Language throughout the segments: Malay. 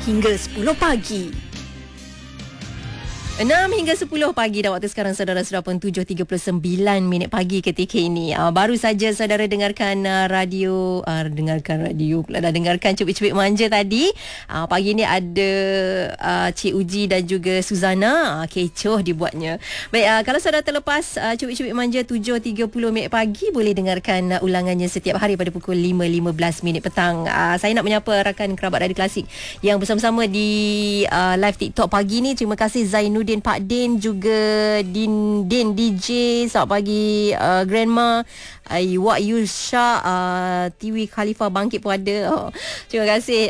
hingga 10 pagi. 6 hingga 10 pagi dah waktu sekarang saudara sudah pun 7.39 minit pagi ketika ini. Baru saja saudara dengarkan radio pula dah dengarkan Cubit-Cubit Manja tadi. Pagi ni ada Cik Uji dan juga Suzana. Kecoh dibuatnya. Baik, kalau saudara terlepas Cubit-Cubit Manja 7.30 minit pagi, boleh dengarkan ulangannya setiap hari pada pukul 5.15 minit petang. Saya nak menyapa rakan kerabat Radio Klasik yang bersama-sama di live TikTok pagi ni. Terima kasih Zainuddin, Pak Din, juga Din DJ. Selamat pagi Grandma Wak Yusha, Tiwi Khalifah bangkit pun ada. Terima kasih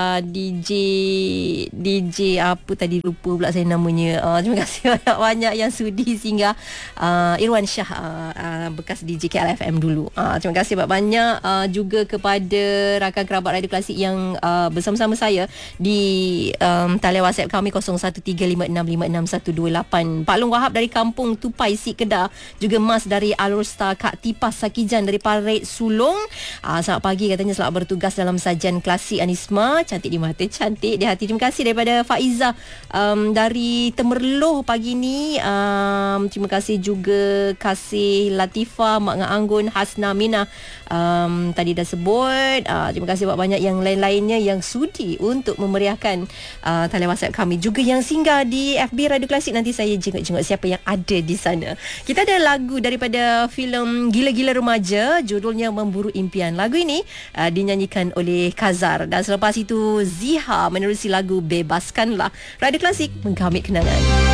DJ apa tadi, lupa pula saya namanya. Terima kasih banyak-banyak yang sudi singgah. Irwan Shah, bekas DJ KLFM dulu. Terima kasih banyak juga kepada rakan kerabat Radio Klasik yang bersama-sama saya di talian WhatsApp kami 0135656128. Pak Long Wahab dari Kampung Tupai Sik Kedah, juga Mas dari Alur Star, Kak Tipas Sakijan dari Parit Sulong. Selamat pagi katanya, selamat bertugas dalam sajian klasik. Anisma, cantik di mata, cantik di hati. Terima kasih daripada Faiza dari Temerloh pagi ni. Terima kasih juga Kasih Latifah, Mak Ngah Anggun, Hasna Mina, tadi dah sebut. Terima kasih banyak yang lain-lainnya yang sudi untuk memeriahkan talian WhatsApp kami, juga yang singgah di FB Radio Klasik. Nanti saya jenguk-jenguk siapa yang ada di sana. Kita ada lagu daripada filem Gila-Gila Remaja, judulnya Memburu Impian. Lagu ini dinyanyikan oleh Kazar, dan selepas itu Ziha menerusi lagu Bebaskanlah. Radio Klasik, menggamit kenangan.